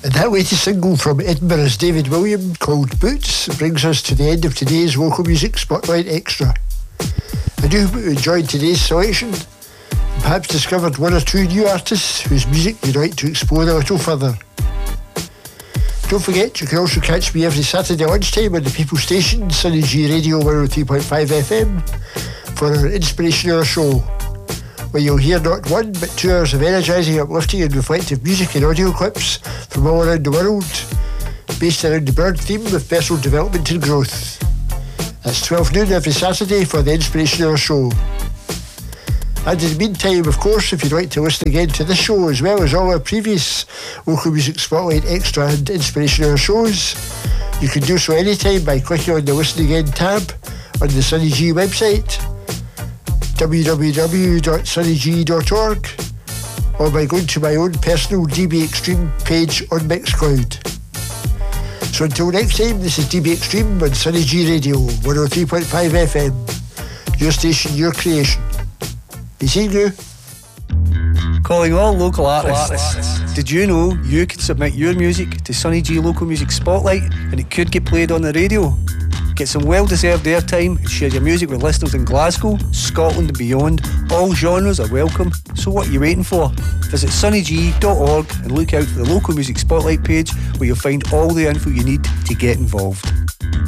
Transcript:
And that latest single from Edinburgh's David William, called Boots, brings us to the end of today's Local Music Spotlight Extra. I do hope you enjoyed today's selection, and perhaps discovered one or two new artists whose music you'd like to explore a little further. Don't forget, you can also catch me every Saturday lunchtime on the People Station, Sunny G Radio 103.5 FM, for our Inspirational Show, where you'll hear not one but 2 hours of energising, uplifting and reflective music and audio clips from all around the world, based around the bird theme of personal development and growth. That's 12 noon every Saturday for the Inspirational Show. And in the meantime, of course, if you'd like to listen again to this show as well as all our previous Local Music Spotlight Extra and Inspirational shows, you can do so anytime by clicking on the Listen Again tab on the Sunny G website, www.sunnyg.org, or by going to my own personal DB Extreme page on Mixcloud. So until next time, this is DB Extreme on Sunny G Radio 103.5 FM. Your station, your creation. Be seeing you. Calling all local artists. Did you know you could submit your music to Sunny G Local Music Spotlight and it could get played on the radio? Get some well-deserved airtime and share your music with listeners in Glasgow, Scotland and beyond. All genres are welcome, so what are you waiting for? Visit sunnyg.org and look out for the Local Music Spotlight page, where you'll find all the info you need to get involved.